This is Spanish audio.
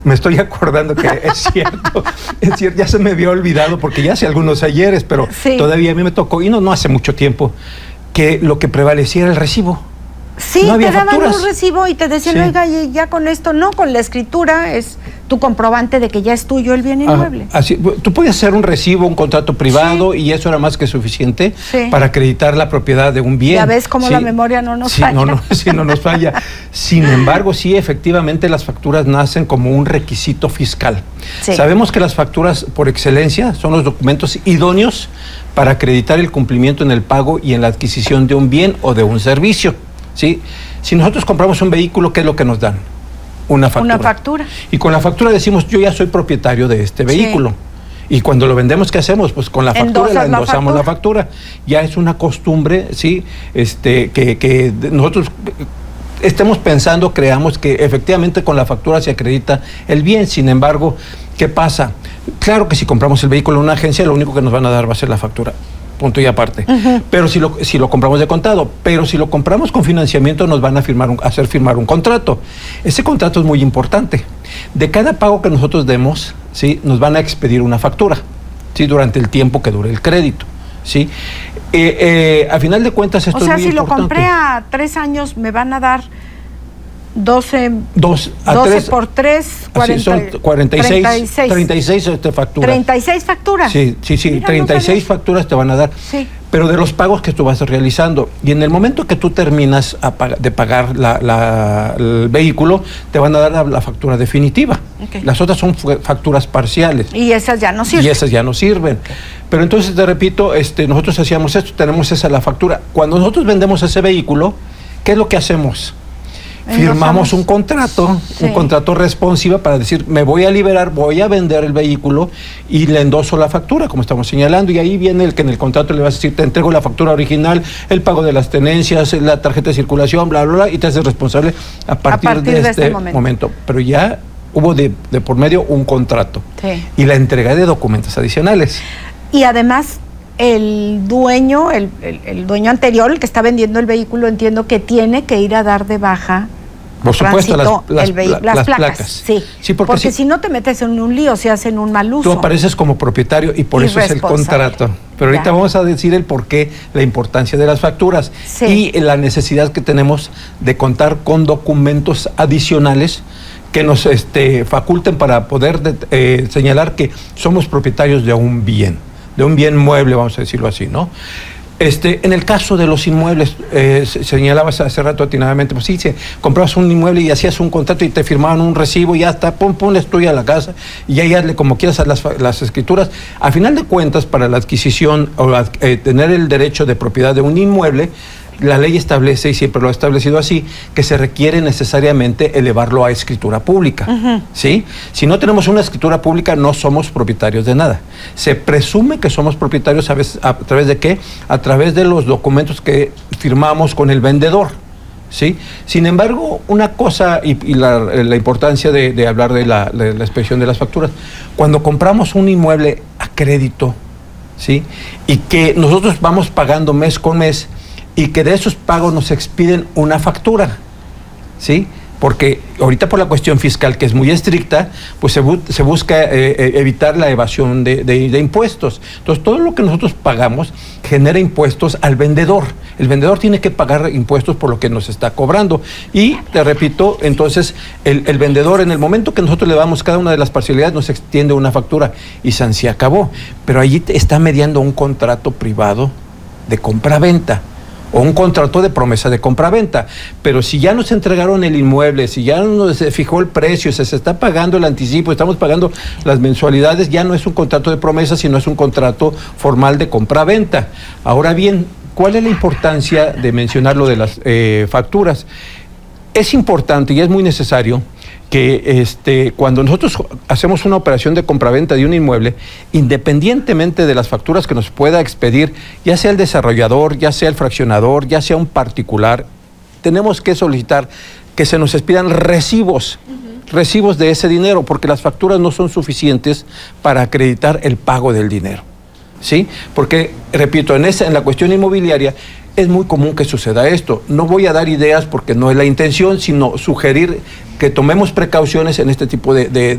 Me estoy acordando que es cierto, ya se me había olvidado porque ya hace algunos ayeres, pero sí, todavía a mí me tocó, y no hace mucho tiempo, que lo que prevaleciera el recibo. Sí, no te daban un recibo y te decían, sí, oiga, ya con esto, no, con la escritura es tu comprobante de que ya es tuyo el bien inmueble. Así, tú podías hacer un recibo, un contrato privado, sí, y eso era más que suficiente, sí, para acreditar la propiedad de un bien. Ya ves cómo, sí, la memoria no nos falla. No nos falla. Sin embargo, sí, efectivamente las facturas nacen como un requisito fiscal. Sí. Sabemos que las facturas por excelencia son los documentos idóneos para acreditar el cumplimiento en el pago y en la adquisición de un bien o de un servicio. ¿Sí? Si nosotros compramos un vehículo, ¿qué es lo que nos dan? Una factura. Una factura. Y con la factura decimos, yo ya soy propietario de este vehículo. Sí. Y cuando lo vendemos, ¿qué hacemos? Pues con la factura endosamos la factura. Ya es una costumbre, ¿sí? Que nosotros estemos pensando, creamos que efectivamente con la factura se acredita el bien. Sin embargo, ¿qué pasa? Claro que si compramos el vehículo en una agencia, lo único que nos van a dar va a ser la factura. Punto y aparte. Pero si lo compramos de contado, pero si lo compramos con financiamiento, nos van a hacer firmar un contrato. Ese contrato es muy importante. De cada pago que nosotros demos, ¿sí?, nos van a expedir una factura, ¿sí?, durante el tiempo que dure el crédito, ¿sí? A final de cuentas esto es muy importante. O sea, si lo compré a 3 años, me van a dar 12 por 3, 36 facturas. 36 facturas. Sí, mira, 36 facturas te van a dar. Sí. Pero de los pagos que tú vas realizando. Y en el momento que tú terminas de pagar el vehículo, te van a dar la factura definitiva. Okay. Las otras son facturas parciales. Y esas ya no sirven. Okay. Pero entonces, te repito, nosotros hacíamos esto, tenemos esa la factura. Cuando nosotros vendemos ese vehículo, ¿qué es lo que hacemos? Firmamos un contrato, sí, un contrato responsivo para decir, me voy a liberar, voy a vender el vehículo y le endoso la factura, como estamos señalando, y ahí viene el que en el contrato le vas a decir, te entrego la factura original, el pago de las tenencias, la tarjeta de circulación, bla, bla, bla, y te haces responsable a partir de este momento. Pero ya hubo de por medio un contrato, sí, y la entrega de documentos adicionales. Y además, el dueño, el dueño anterior, el que está vendiendo el vehículo, entiendo que tiene que ir a dar de baja, por supuesto, las placas. Sí, porque si no te metes en un lío, se hacen un mal uso. Tú apareces como propietario y por eso es el contrato. Pero ahorita vamos a decir el porqué, la importancia de las facturas, sí, y la necesidad que tenemos de contar con documentos adicionales que nos faculten para poder señalar que somos propietarios de un bien mueble, vamos a decirlo así, ¿no? En el caso de los inmuebles, señalabas hace rato atinadamente, pues sí, comprabas un inmueble y hacías un contrato y te firmaban un recibo y ya está, pum, es tuya la casa y ya hazle como quieras a las escrituras. A final de cuentas, para la adquisición o tener el derecho de propiedad de un inmueble, la ley establece, y siempre lo ha establecido así, que se requiere necesariamente elevarlo a escritura pública, ¿sí? Si no tenemos una escritura pública, no somos propietarios de nada. Se presume que somos propietarios a través de ¿qué? A través de los documentos que firmamos con el vendedor, ¿sí? Sin embargo, una cosa, y la importancia de hablar de la expedición de las facturas, cuando compramos un inmueble a crédito, ¿sí?, y que nosotros vamos pagando mes con mes, y que de esos pagos nos expiden una factura, ¿sí? Porque ahorita por la cuestión fiscal, que es muy estricta, pues se busca evitar la evasión de impuestos. Entonces, todo lo que nosotros pagamos genera impuestos al vendedor. El vendedor tiene que pagar impuestos por lo que nos está cobrando. Y, te repito, entonces, el vendedor, en el momento que nosotros le damos cada una de las parcialidades, nos extiende una factura y se acabó. Pero allí está mediando un contrato privado de compra-venta, o un contrato de promesa de compraventa. Pero si ya nos entregaron el inmueble, si ya nos fijó el precio, se está pagando el anticipo, estamos pagando las mensualidades, ya no es un contrato de promesa, sino es un contrato formal de compraventa. Ahora bien, ¿cuál es la importancia de mencionar lo de las facturas? Es importante y es muy necesario que cuando nosotros hacemos una operación de compraventa de un inmueble, independientemente de las facturas que nos pueda expedir, ya sea el desarrollador, ya sea el fraccionador, ya sea un particular, tenemos que solicitar que se nos expidan recibos de ese dinero, porque las facturas no son suficientes para acreditar el pago del dinero, ¿sí? Porque, repito, en la cuestión inmobiliaria, es muy común que suceda esto. No voy a dar ideas porque no es la intención, sino sugerir que tomemos precauciones en este tipo de